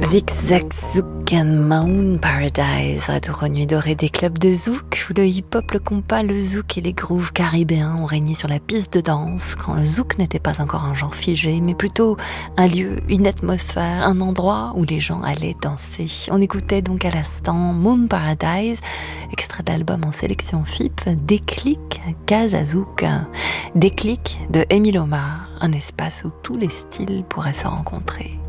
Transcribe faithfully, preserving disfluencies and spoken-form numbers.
Zigzag Zouk and Moon Paradise, retour aux nuits dorées des clubs de zouk, où le hip-hop, le compas, le zouk et les grooves caribéens ont régné sur la piste de danse, quand le zouk n'était pas encore un genre figé, mais plutôt un lieu, une atmosphère, un endroit où les gens allaient danser. On écoutait donc à l'instant Moon Paradise, extrait de l'album en sélection F I P, Déclic Casa Zouk. Déclic de Émile Omar, un espace où tous les styles pourraient se rencontrer.